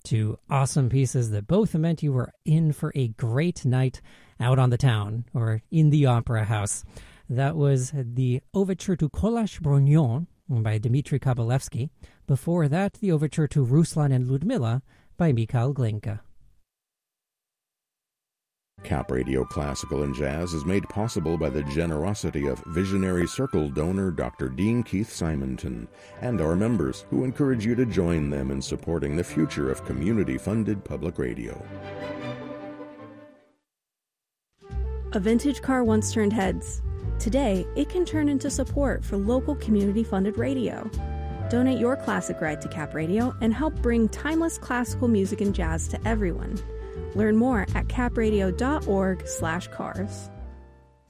Two awesome pieces that both meant you were in for a great night out on the town or in the opera house. That was the Overture to Kolash Brognon by Dmitri Kabalevsky. Before that, the Overture to Ruslan and Ludmilla by Mikhail Glinka. Cap Radio Classical and Jazz is made possible by the generosity of Visionary Circle donor Dr. Dean Keith Simonton and our members, who encourage you to join them in supporting the future of community-funded public radio. A vintage car once turned heads. Today, it can turn into support for local community-funded radio. Donate your classic ride to Cap Radio and help bring timeless classical music and jazz to everyone. Learn more at capradio.org/cars.